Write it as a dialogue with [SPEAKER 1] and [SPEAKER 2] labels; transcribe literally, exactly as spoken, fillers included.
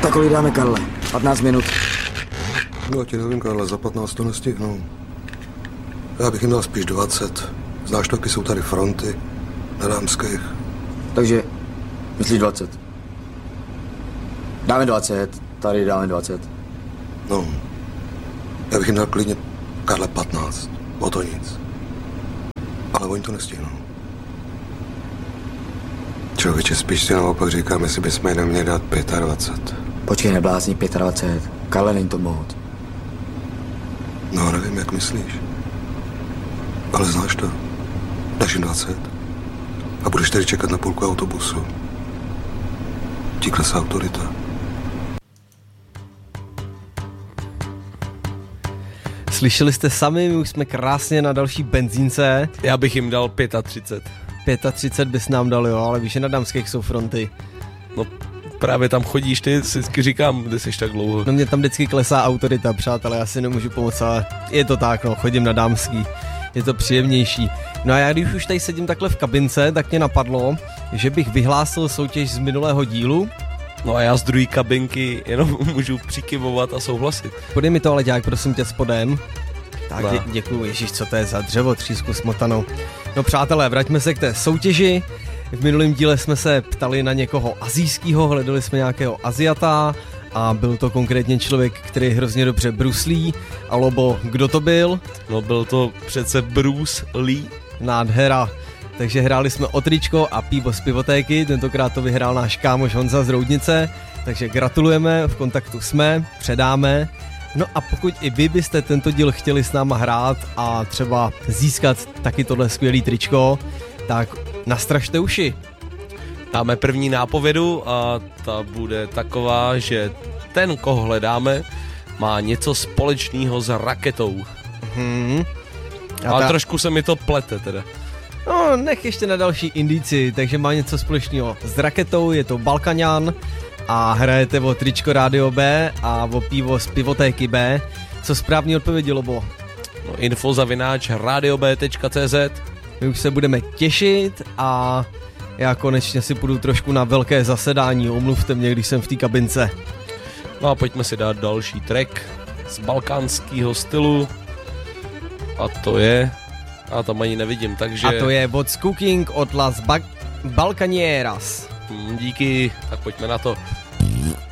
[SPEAKER 1] Tak kolik dáme, Karle? patnáct minut.
[SPEAKER 2] No já ti nevím, Karle, za patnáct to nestihnou. Já bych jim dal spíš dvacet. Znáš to, jaké jsou tady fronty na Dámských.
[SPEAKER 1] Takže, myslíš dvacet? Dáme dvacet, tady dáme dvacet.
[SPEAKER 2] No, já bych jim dal klidně, Karle, patnáct. O to nic. Ale oni to nestihnou. Člověče, spíš si naopak říkám, jestli bychom je neměli dát dvacet pět.
[SPEAKER 1] Počkej, neblázni, dvacet pět. Karle, není to moc.
[SPEAKER 2] No, nevím, jak myslíš. Ale znáš to. Dáš jim dvacet. A budeš tady čekat na půlku autobusu. Ti klesá autorita.
[SPEAKER 3] Slyšeli jste sami, my už jsme krásně na další benzínce.
[SPEAKER 4] Já bych jim dal třicet pět.
[SPEAKER 3] třicet pět bys nám dal, jo, ale víš, že na Dámských jsou fronty.
[SPEAKER 4] No právě tam chodíš ty, si vždycky říkám, kde jsi tak dlouho.
[SPEAKER 3] No mě tam vždycky klesá autorita, přátelé, já si nemůžu pomoct, ale je to tak, no, chodím na Dámský. Je to příjemnější. No a já když už tady sedím takhle v kabince, tak mě napadlo, že bych vyhlásil soutěž z minulého dílu.
[SPEAKER 4] No a já z druhé kabinky jenom můžu přikyvovat a souhlasit.
[SPEAKER 3] Podej mi to ale dělák, prosím tě, spodem. Tak
[SPEAKER 4] no.
[SPEAKER 3] dě, děkuju, ježíš, co to je za dřevo, třísku smotanou. No přátelé, vraťme se k té soutěži. V minulém díle jsme se ptali na někoho asijského, hledali jsme nějakého Aziata a byl to konkrétně člověk, který hrozně dobře bruslí. A Lobo, kdo to byl?
[SPEAKER 4] No byl to přece Bruce Lee.
[SPEAKER 3] Nádhera. Takže hráli jsme o tričko a pivo z pivotéky, tentokrát to vyhrál náš kámoš Honza z Roudnice, takže gratulujeme, v kontaktu jsme, předáme. No a pokud i vy byste tento díl chtěli s náma hrát a třeba získat taky tohle skvělý tričko, tak nastražte uši.
[SPEAKER 4] Dáme první nápovědu a ta bude taková, že ten, koho hledáme, má něco společného s raketou.
[SPEAKER 3] Hmm.
[SPEAKER 4] Ale
[SPEAKER 3] ta...
[SPEAKER 4] trošku se mi to plete teda.
[SPEAKER 3] No, nech ještě na další indici, takže má něco společného s raketou, je to Balkaňan a hrajete o tričko Rádio B a o pivo z pivotéky B. Co správný odpovědi, Lobo?
[SPEAKER 4] No, info zavináč radiob tečka cz.
[SPEAKER 3] My už se budeme těšit a já konečně si půjdu trošku na velké zasedání, omluvte mě, když jsem v té kabince.
[SPEAKER 4] No a pojďme si dát další track z balkánského stylu a to je... A tam ani nevidím, takže...
[SPEAKER 3] A to je What's Cooking od Las ba- Balcanieras.
[SPEAKER 4] Díky, tak pojďme na to.